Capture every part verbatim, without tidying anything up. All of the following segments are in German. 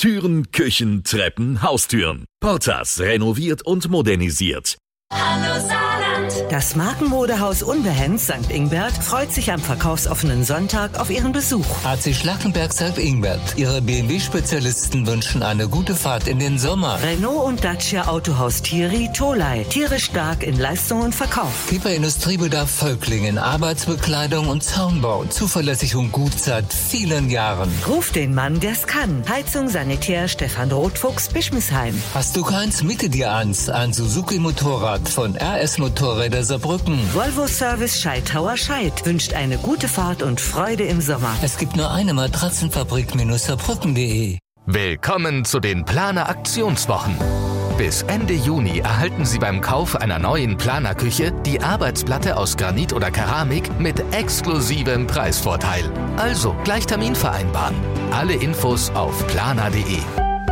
Türen, Küchen, Treppen, Haustüren. Portas renoviert und modernisiert. Hallo Saarland. Das Markenmodehaus Unbehenz Sankt Ingbert freut sich am verkaufsoffenen Sonntag auf Ihren Besuch. A C Schlackenberg Sankt Ingbert. Ihre B M W-Spezialisten wünschen eine gute Fahrt in den Sommer. Renault und Dacia Autohaus Thierry Tolai. Tierisch stark in Leistung und Verkauf. Kieper Industriebedarf Völklingen. Arbeitsbekleidung und Zaunbau. Zuverlässig und gut seit vielen Jahren. Ruf den Mann, der's kann. Heizung Sanitär Stefan Rotfuchs, Bischmisheim. Hast du keins, miete dir eins. Ein Suzuki-Motorrad von R S Motorräder Saarbrücken. Volvo Service Scheidhauer Scheid wünscht eine gute Fahrt und Freude im Sommer. Es gibt nur eine Matratzenfabrik Saarbrücken punkt de. Willkommen zu den Planer Aktionswochen. Bis Ende Juni erhalten Sie beim Kauf einer neuen Planerküche die Arbeitsplatte aus Granit oder Keramik mit exklusivem Preisvorteil. Also gleich Termin vereinbaren. Alle Infos auf planer punkt de.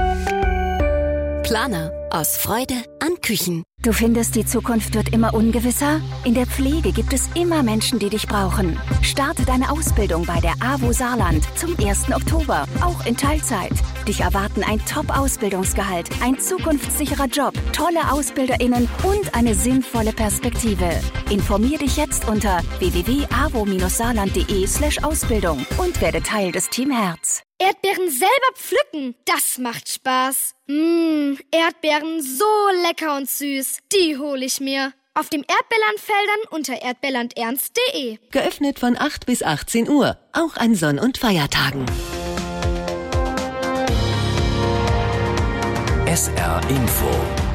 Planer. Aus Freude an Küchen. Du findest, die Zukunft wird immer ungewisser? In der Pflege gibt es immer Menschen, die dich brauchen. Starte deine Ausbildung bei der A W O Saarland zum ersten Oktober, auch in Teilzeit. Dich erwarten ein Top-Ausbildungsgehalt, ein zukunftssicherer Job, tolle AusbilderInnen und eine sinnvolle Perspektive. Informier dich jetzt unter w w w punkt a w o dash saarland punkt de slash Ausbildung und werde Teil des Team Herz. Erdbeeren selber pflücken, das macht Spaß. Mmh, Erdbeeren so lecker und süß, die hole ich mir. Auf dem Erdbeerlandfeldern unter erdbeerlandernst punkt de. Geöffnet von acht bis achtzehn Uhr, auch an Sonn- und Feiertagen. S R Info.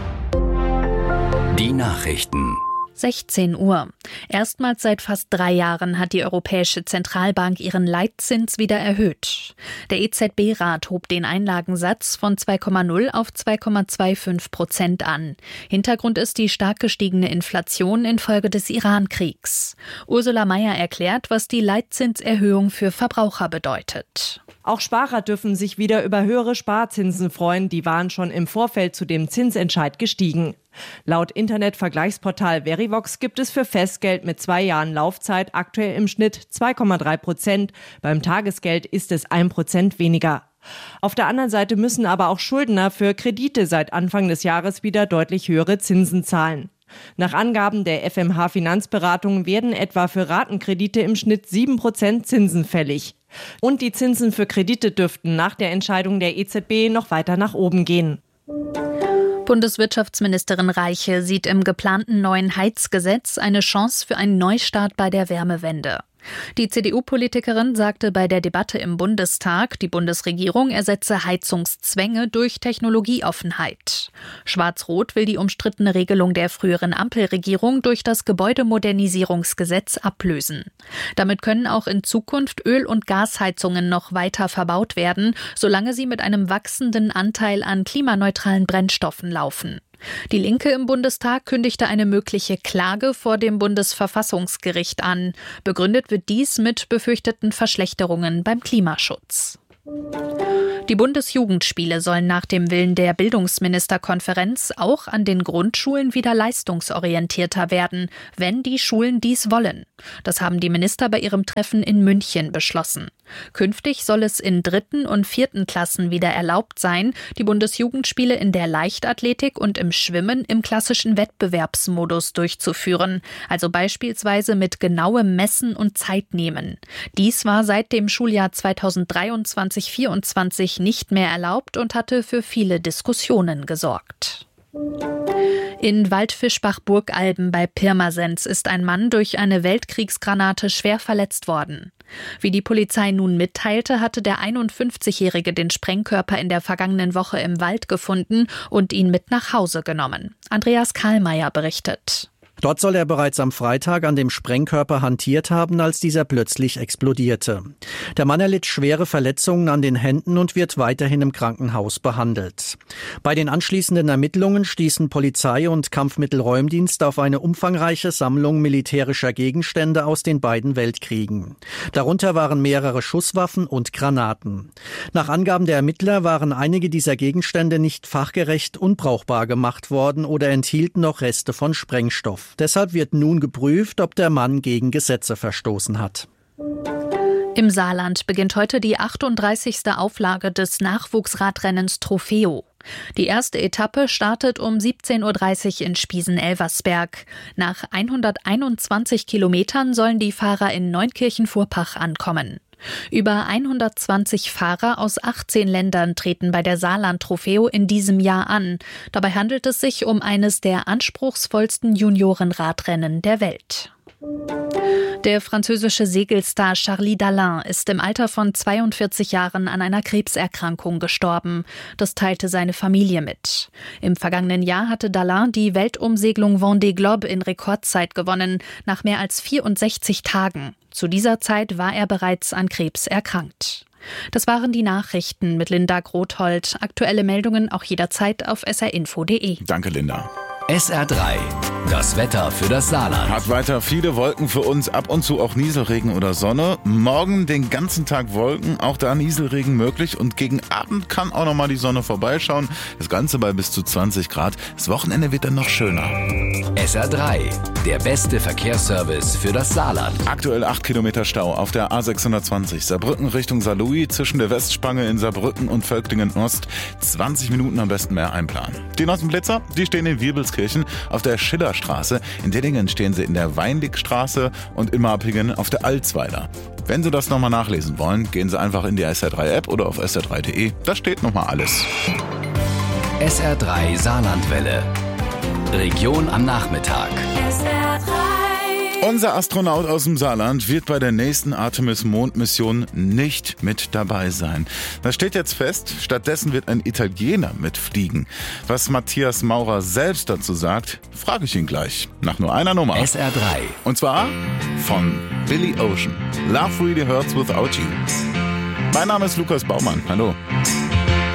Die Nachrichten. sechzehn Uhr. Erstmals seit fast drei Jahren hat die Europäische Zentralbank ihren Leitzins wieder erhöht. Der E Z B-Rat hob den Einlagensatz von zwei Komma null auf zwei Komma fünfundzwanzig Prozent an. Hintergrund ist die stark gestiegene Inflation infolge des Iran-Kriegs. Ursula Mayer erklärt, was die Leitzinserhöhung für Verbraucher bedeutet. Auch Sparer dürfen sich wieder über höhere Sparzinsen freuen. Die waren schon im Vorfeld zu dem Zinsentscheid gestiegen. Laut Internetvergleichsportal Verivox gibt es für Festgeld mit zwei Jahren Laufzeit aktuell im Schnitt zwei Komma drei Prozent. Beim Tagesgeld ist es ein Prozent weniger. Auf der anderen Seite müssen aber auch Schuldner für Kredite seit Anfang des Jahres wieder deutlich höhere Zinsen zahlen. Nach Angaben der F M H Finanzberatung werden etwa für Ratenkredite im Schnitt sieben Prozent Zinsen fällig. Und die Zinsen für Kredite dürften nach der Entscheidung der E Z B noch weiter nach oben gehen. Bundeswirtschaftsministerin Reiche sieht im geplanten neuen Heizgesetz eine Chance für einen Neustart bei der Wärmewende. Die C D U-Politikerin sagte bei der Debatte im Bundestag, die Bundesregierung ersetze Heizungszwänge durch Technologieoffenheit. Schwarz-Rot will die umstrittene Regelung der früheren Ampelregierung durch das Gebäudemodernisierungsgesetz ablösen. Damit können auch in Zukunft Öl- und Gasheizungen noch weiter verbaut werden, solange sie mit einem wachsenden Anteil an klimaneutralen Brennstoffen laufen. Die Linke im Bundestag kündigte eine mögliche Klage vor dem Bundesverfassungsgericht an. Begründet wird dies mit befürchteten Verschlechterungen beim Klimaschutz. Die Bundesjugendspiele sollen nach dem Willen der Bildungsministerkonferenz auch an den Grundschulen wieder leistungsorientierter werden, wenn die Schulen dies wollen. Das haben die Minister bei ihrem Treffen in München beschlossen. Künftig soll es in dritten und vierten Klassen wieder erlaubt sein, die Bundesjugendspiele in der Leichtathletik und im Schwimmen im klassischen Wettbewerbsmodus durchzuführen, also beispielsweise mit genauem Messen und Zeitnehmen. Dies war seit dem Schuljahr zweitausenddreiundzwanzig vierundzwanzig nicht mehr erlaubt und hatte für viele Diskussionen gesorgt. In Waldfischbach-Burgalben bei Pirmasens ist ein Mann durch eine Weltkriegsgranate schwer verletzt worden. Wie die Polizei nun mitteilte, hatte der einundfünfzigjährige den Sprengkörper in der vergangenen Woche im Wald gefunden und ihn mit nach Hause genommen. Andreas Karlmeier berichtet. Dort soll er bereits am Freitag an dem Sprengkörper hantiert haben, als dieser plötzlich explodierte. Der Mann erlitt schwere Verletzungen an den Händen und wird weiterhin im Krankenhaus behandelt. Bei den anschließenden Ermittlungen stießen Polizei und Kampfmittelräumdienst auf eine umfangreiche Sammlung militärischer Gegenstände aus den beiden Weltkriegen. Darunter waren mehrere Schusswaffen und Granaten. Nach Angaben der Ermittler waren einige dieser Gegenstände nicht fachgerecht unbrauchbar gemacht worden oder enthielten noch Reste von Sprengstoff. Deshalb wird nun geprüft, ob der Mann gegen Gesetze verstoßen hat. Im Saarland beginnt heute die achtunddreißigste Auflage des Nachwuchsradrennens Trofeo. Die erste Etappe startet um siebzehn Uhr dreißig in Spiesen-Elversberg. Nach hunderteinundzwanzig Kilometern sollen die Fahrer in Neunkirchen-Vorpach ankommen. Über hundertzwanzig Fahrer aus achtzehn Ländern treten bei der Saarland Trofeo in diesem Jahr an. Dabei handelt es sich um eines der anspruchsvollsten Juniorenradrennen der Welt. Der französische Segelstar Charlie Dalin ist im Alter von zweiundvierzig Jahren an einer Krebserkrankung gestorben. Das teilte seine Familie mit. Im vergangenen Jahr hatte Dalin die Weltumsegelung Vendée Globe in Rekordzeit gewonnen, nach mehr als vierundsechzig Tagen. Zu dieser Zeit war er bereits an Krebs erkrankt. Das waren die Nachrichten mit Linda Grothold. Aktuelle Meldungen auch jederzeit auf s r info punkt d e. Danke, Linda. S R drei, das Wetter für das Saarland. Hat weiter viele Wolken für uns, ab und zu auch Nieselregen oder Sonne. Morgen den ganzen Tag Wolken, auch da Nieselregen möglich. Und gegen Abend kann auch nochmal die Sonne vorbeischauen. Das Ganze bei bis zu zwanzig Grad. Das Wochenende wird dann noch schöner. S R drei, der beste Verkehrsservice für das Saarland. Aktuell acht Kilometer Stau auf der A sechshundertzwanzig. Saarbrücken Richtung Saarlouis zwischen der Westspange in Saarbrücken und Völklingen-Ost. zwanzig Minuten am besten mehr einplanen. Die Nossenblitzer, die stehen in Wirbelskirchen auf der Schillerstraße. In Dillingen stehen sie in der Weinligstraße und in Marpingen auf der Alzweiler. Wenn Sie das nochmal nachlesen wollen, gehen Sie einfach in die S R drei App oder auf s r drei punkt d e. Da steht nochmal alles. S R drei Saarlandwelle. Region am Nachmittag. S R drei. Unser Astronaut aus dem Saarland wird bei der nächsten Artemis-Mondmission nicht mit dabei sein. Das steht jetzt fest. Stattdessen wird ein Italiener mitfliegen. Was Matthias Maurer selbst dazu sagt, frage ich ihn gleich. Nach nur einer Nummer. S R drei. Und zwar von Billy Ocean. Love Really Hurts Without You. Mein Name ist Lukas Baumann. Hallo.